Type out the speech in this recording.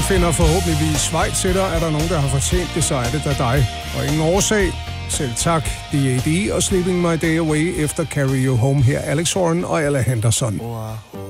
finder forhåbentligvis vej til dig. Er der nogen, der har fortjent det, så er det da dig. Og ingen årsag. Selv tak, D.A.D. og Sleeping My Day Away efter Carry You Home her. Alex Warren og Ella Henderson. Wow.